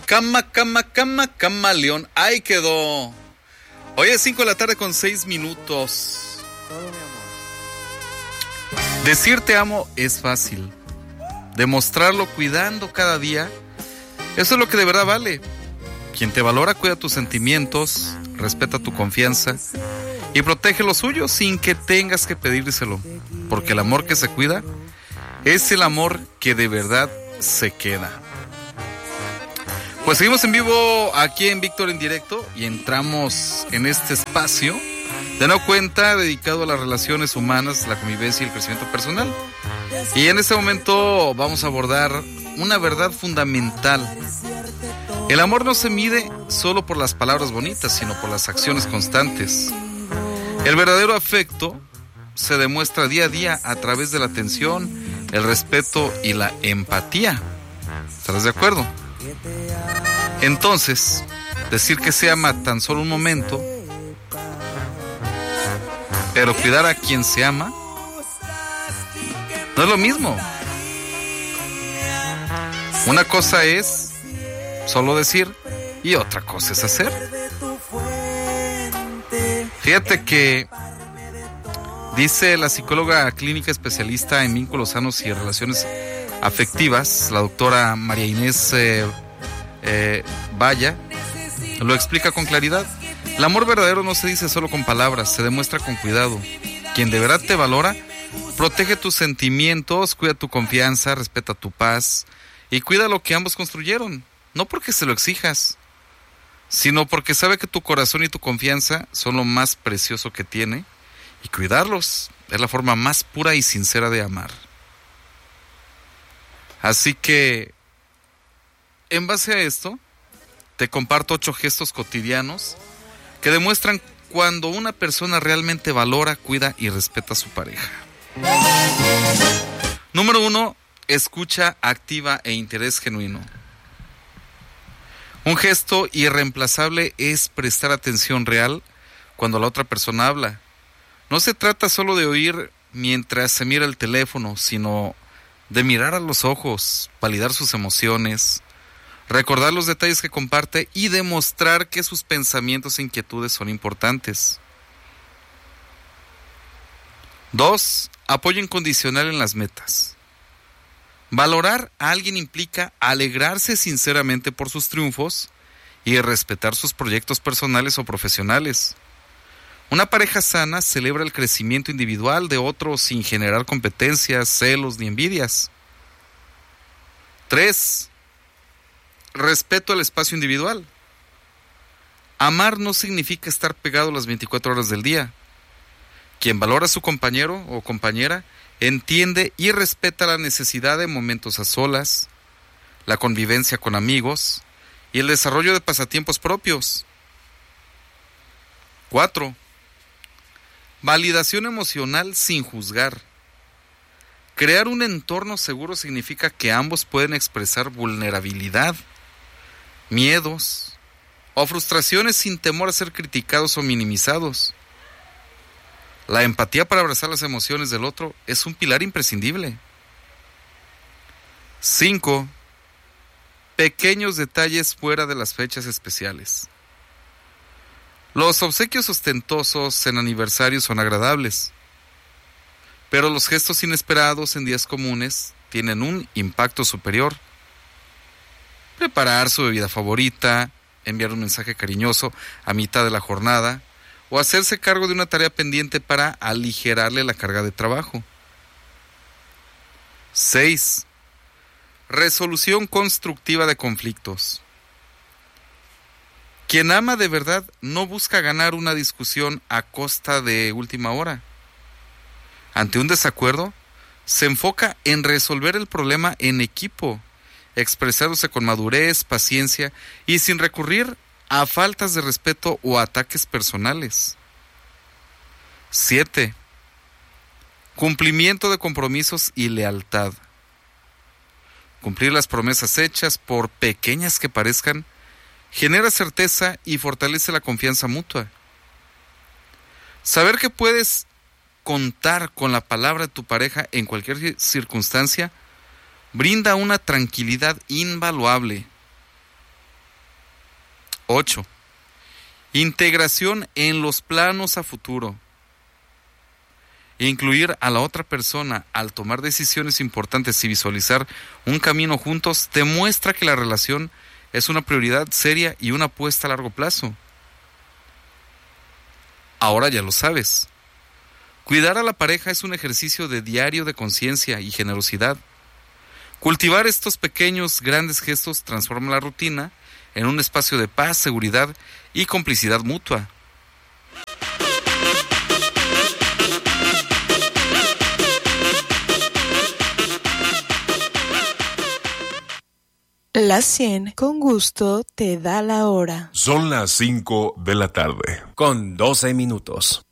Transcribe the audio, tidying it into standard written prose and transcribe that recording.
Camaleón. Ahí quedó. Hoy es 5 de la tarde con 6 minutos. Todo mi amor. Decir te amo es fácil. Demostrarlo cuidando cada día, eso es lo que de verdad vale. Quien te valora cuida tus sentimientos, respeta tu confianza y protege lo suyo sin que tengas que pedírselo. Porque el amor que se cuida es el amor que de verdad se queda. Pues seguimos en vivo aquí en Víctor en Directo y entramos en este espacio de nueva cuenta dedicado a las relaciones humanas, la convivencia y el crecimiento personal. Y en este momento vamos a abordar una verdad fundamental. El amor no se mide solo por las palabras bonitas, sino por las acciones constantes. El verdadero afecto se demuestra día a día a través de la atención, el respeto y la empatía. ¿Estás de acuerdo? Entonces, decir que se ama tan solo un momento, pero cuidar a quien se ama, no es lo mismo. Una cosa es solo decir y otra cosa es hacer. Fíjate que dice la psicóloga clínica especialista en vínculos sanos y relaciones afectivas, la doctora María Inés Valla, lo explica con claridad. El amor verdadero no se dice solo con palabras, se demuestra con cuidado. Quien de verdad te valora, protege tus sentimientos, cuida tu confianza, respeta tu paz y cuida lo que ambos construyeron. No porque se lo exijas, sino porque sabe que tu corazón y tu confianza son lo más precioso que tiene y cuidarlos es la forma más pura y sincera de amar. Así que, en base a esto, te comparto 8 gestos cotidianos que demuestran cuando una persona realmente valora, cuida y respeta a su pareja. Número 1, escucha activa e interés genuino. Un gesto irreemplazable es prestar atención real cuando la otra persona habla. No se trata solo de oír mientras se mira el teléfono, sino de mirar a los ojos, validar sus emociones, recordar los detalles que comparte y demostrar que sus pensamientos e inquietudes son importantes. 2. Apoyo incondicional en las metas. Valorar a alguien implica alegrarse sinceramente por sus triunfos y respetar sus proyectos personales o profesionales. Una pareja sana celebra el crecimiento individual de otro sin generar competencias, celos ni envidias. 3. Respeto al espacio individual. Amar no significa estar pegado las 24 horas del día. Quien valora a su compañero o compañera entiende y respeta la necesidad de momentos a solas, la convivencia con amigos y el desarrollo de pasatiempos propios. 4. Validación emocional sin juzgar. Crear un entorno seguro significa que ambos pueden expresar vulnerabilidad, miedos o frustraciones sin temor a ser criticados o minimizados. La empatía para abrazar las emociones del otro es un pilar imprescindible. 5. Pequeños detalles fuera de las fechas especiales. Los obsequios ostentosos en aniversarios son agradables, pero los gestos inesperados en días comunes tienen un impacto superior. Preparar su bebida favorita, enviar un mensaje cariñoso a mitad de la jornada, o hacerse cargo de una tarea pendiente para aligerarle la carga de trabajo. 6. Resolución constructiva de conflictos. Quien ama de verdad no busca ganar una discusión a costa de última hora. Ante un desacuerdo, se enfoca en resolver el problema en equipo, expresándose con madurez, paciencia y sin recurrir a faltas de respeto o ataques personales. 7. Cumplimiento de compromisos y lealtad. Cumplir las promesas hechas, por pequeñas que parezcan, genera certeza y fortalece la confianza mutua. Saber que puedes contar con la palabra de tu pareja en cualquier circunstancia brinda una tranquilidad invaluable. 8. Integración en los planos a futuro. Incluir a la otra persona al tomar decisiones importantes y visualizar un camino juntos demuestra que la relación es una prioridad seria y una apuesta a largo plazo. Ahora ya lo sabes. Cuidar a la pareja es un ejercicio de diario de conciencia y generosidad. Cultivar estos pequeños, grandes gestos transforma la rutina en un espacio de paz, seguridad y complicidad mutua. La 100 con gusto te da la hora. Son las 5 de la tarde. Con 12 minutos.